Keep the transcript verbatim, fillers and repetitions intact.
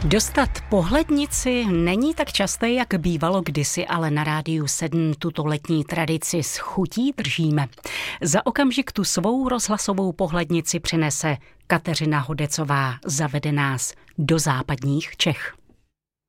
Dostat pohlednici není tak časté, jak bývalo kdysi, ale na Rádiu sedm tuto letní tradici s chutí držíme. Za okamžik tu svou rozhlasovou pohlednici přinese Kateřina Hodecová. Zavede nás do západních Čech.